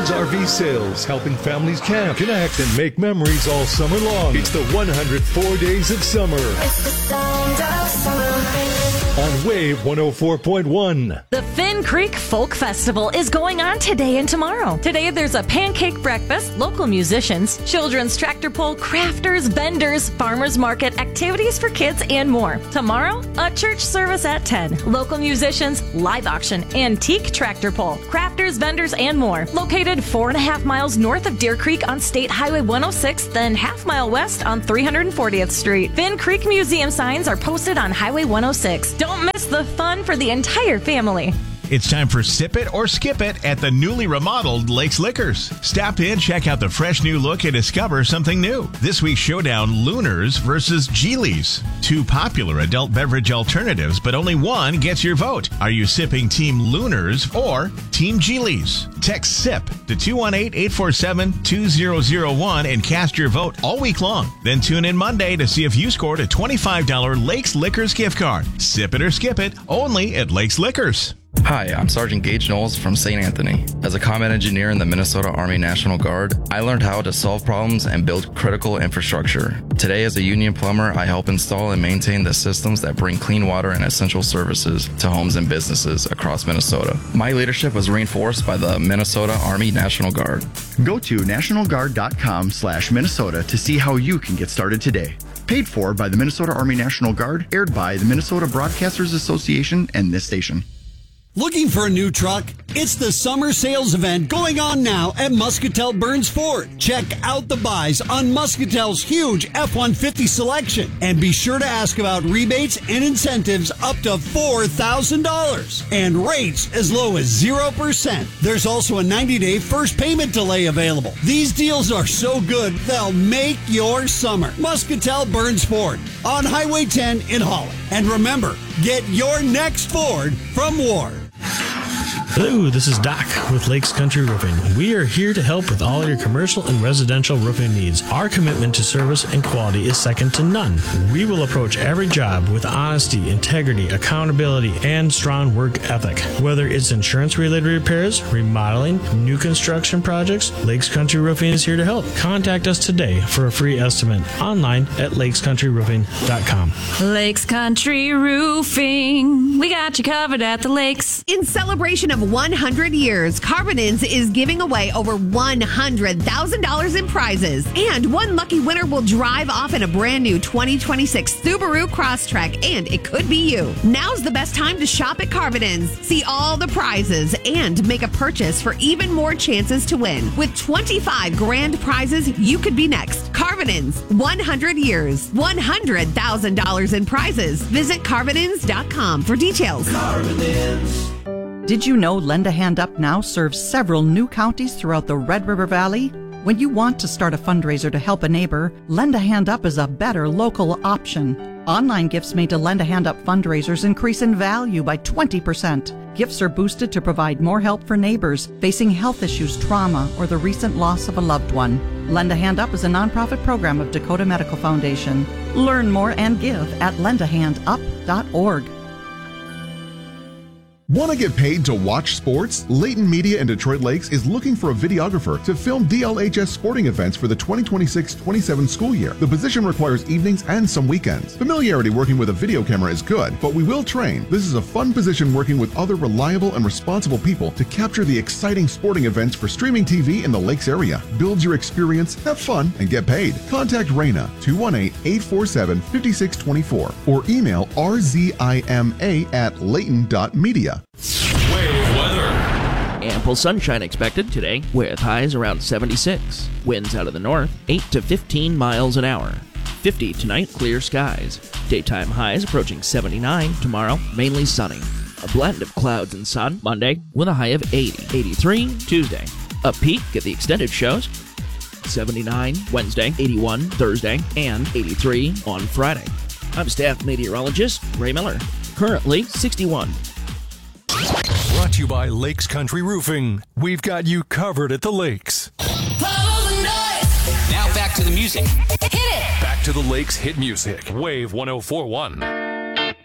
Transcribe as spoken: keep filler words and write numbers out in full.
Buds R V Sales, helping families camp, connect, and make memories all summer long. It's the one hundred four Days of Summer. It's the sound of summer. On Wave one oh four point one. The Finn Creek Folk Festival is going on today and tomorrow. Today there's a pancake breakfast, local musicians, children's tractor pull, crafters, vendors, farmers market, activities for kids, and more. Tomorrow, a church service at ten. Local musicians, live auction, antique tractor pull, crafters, vendors, and more. Located four and a half miles north of Deer Creek on State Highway one oh six, then half mile west on three hundred fortieth Street. Finn Creek Museum signs are posted on Highway one oh six. Don't miss the fun for the entire family. It's time for Sip It or Skip It at the newly remodeled Lakes Liquors. Stop in, check out the fresh new look, and discover something new. This week's showdown, Lunars versus Geely's. Two popular adult beverage alternatives, but only one gets your vote. Are you sipping Team Lunars or Team Geely's? Text SIP to two one eight, eight four seven, two zero zero one and cast your vote all week long. Then tune in Monday to see if you scored a twenty-five dollars Lakes Liquors gift card. Sip it or skip it, only at Lakes Liquors. Hi, I'm Sergeant Gage Knowles from Saint Anthony. As a combat engineer in the Minnesota Army National Guard, I learned how to solve problems and build critical infrastructure. Today, as a union plumber, I help install and maintain the systems that bring clean water and essential services to homes and businesses across Minnesota. My leadership was reinforced by the Minnesota Army National Guard. Go to national guard dot com slash Minnesota to see how you can get started today. Paid for by the Minnesota Army National Guard, aired by the Minnesota Broadcasters Association and this station. Looking for a new truck? It's the summer sales event going on now at Muscatel Burns Ford. Check out the buys on Muscatel's huge F one fifty selection. And be sure to ask about rebates and incentives up to four thousand dollars. And rates as low as zero percent. There's also a ninety-day first payment delay available. These deals are so good, they'll make your summer. Muscatel Burns Ford on Highway ten in Holland. And remember, get your next Ford from Ward. Hello, this is Doc with Lakes Country Roofing. We are here to help with all your commercial and residential roofing needs. Our commitment to service and quality is second to none. We will approach every job with honesty, integrity, accountability, and strong work ethic. Whether it's insurance-related repairs, remodeling, new construction projects, Lakes Country Roofing is here to help. Contact us today for a free estimate online at lakes country roofing dot com. Lakes Country Roofing. We got you covered at the lakes. In celebration of one hundred years, Carbonins is giving away over one hundred thousand dollars in prizes. And one lucky winner will drive off in a brand new twenty twenty-six Subaru Crosstrek, and it could be you. Now's the best time to shop at Carbonins. See all the prizes and make a purchase for even more chances to win. With twenty-five grand prizes, you could be next. Carbonins, one hundred years, one hundred thousand dollars in prizes. Visit carbonins dot com for details. Carbonins. Did you know Lend a Hand Up now serves several new counties throughout the Red River Valley? When you want to start a fundraiser to help a neighbor, Lend a Hand Up is a better local option. Online gifts made to Lend a Hand Up fundraisers increase in value by twenty percent. Gifts are boosted to provide more help for neighbors facing health issues, trauma, or the recent loss of a loved one. Lend a Hand Up is a nonprofit program of Dakota Medical Foundation. Learn more and give at lend a hand up dot org. Want to get paid to watch sports? Layton Media in Detroit Lakes is looking for a videographer to film D L H S sporting events for the twenty twenty-six twenty-seven school year. The position requires evenings and some weekends. Familiarity working with a video camera is good, but we will train. This is a fun position working with other reliable and responsible people to capture the exciting sporting events for streaming T V in the Lakes area. Build your experience, have fun, and get paid. Contact Raina, two one eight, eight four seven, five six two four or email r z i m a at layton dot media. Wave weather. Ample sunshine expected today with highs around seventy-six. Winds out of the north, eight to fifteen miles an hour. fifty tonight, clear skies. Daytime highs approaching seventy-nine. Tomorrow, mainly sunny. A blend of clouds and sun Monday with a high of eighty. eighty-three Tuesday. A peak at the extended shows. seventy-nine Wednesday, eighty-one Thursday, and eighty-three on Friday. I'm staff meteorologist Ray Miller. Currently sixty-one. Brought to you by Lakes Country Roofing. We've got you covered at the lakes. Follow the noise. Now back to the music. Hit it. Back to the lakes hit music. Wave one oh four point one.